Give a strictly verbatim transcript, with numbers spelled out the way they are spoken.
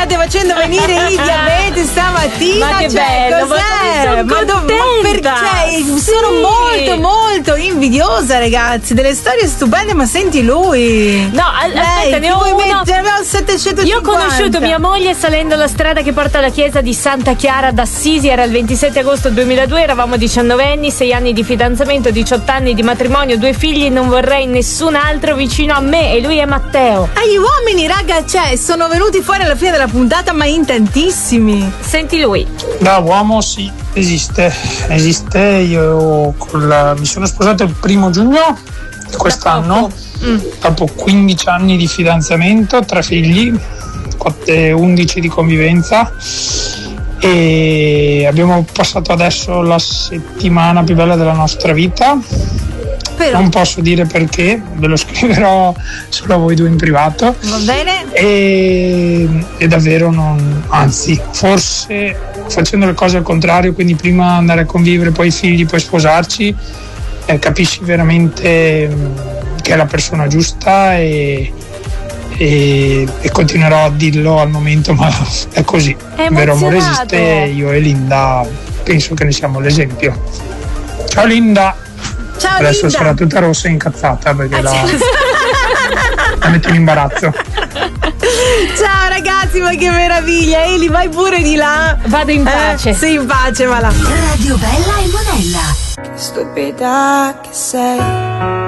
state facendo venire i diabete stamattina. Ma che cioè, bello, cos'è? ma, Ma, do- ma perché? Cioè, sì. Sono molto molto invidiosa, ragazzi. Delle storie stupende, ma senti lui. No, al- Lei, aspetta, ne ti ho vuoi uno. mettere? Abbiamo settecentocinquanta. Io ho conosciuto mia moglie salendo la strada che porta alla chiesa di Santa Chiara d'Assisi. Era il ventisette agosto duemiladue, eravamo diciannovenni, sei anni di fidanzamento, diciotto anni di matrimonio, due figli. Non vorrei nessun altro vicino a me, e lui è Matteo. Ah, gli uomini, raga, cioè, sono venuti fuori alla fine della puntata, ma in tantissimi. Senti lui. Da uomo sì, esiste, esiste. Io con la, mi sono sposato il primo giugno di quest'anno, Mm. dopo quindici anni di fidanzamento, tre figli, undici di convivenza, e abbiamo passato adesso la settimana più bella della nostra vita. Però. Non posso dire perché, ve lo scriverò solo a voi due in privato. Va bene? E, e davvero non, anzi, forse facendo le cose al contrario, quindi prima andare a convivere, poi i figli, poi sposarci, eh, capisci veramente mh, che è la persona giusta, e, e, e continuerò a dirlo al momento, ma è così. È Il vero amore emozionato. esiste, io e Linda penso che ne siamo l'esempio. Ciao Linda! Ciao Adesso Linda. sarà tutta rossa e incazzata perché Ah, la, sì. la metto in imbarazzo. Ciao ragazzi, ma che meraviglia. Eli, vai pure di là. Vado in pace. Eh, sì, in pace, va là. Radio Bella e Monella. Che stupida che sei,